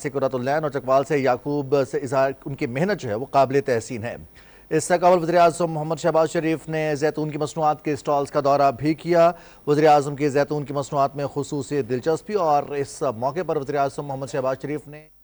से कुर्रतुल-ऐन और चकवाल से याकूब से इजहार उनकी मेहनत जो है वो काबिल तहसीन है। इससे कबल वज़ीर-ए-आज़म मोहम्मद शहबाज शरीफ ने जैतून की मसनूआत के स्टॉल्स का दौरा भी किया। वज़ीर-ए-आज़म की जैतून की मसनूआत में खुसूसी दिलचस्पी और इस मौके पर वज़ीर-ए-आज़म मोहम्मद शहबाज शरीफ ने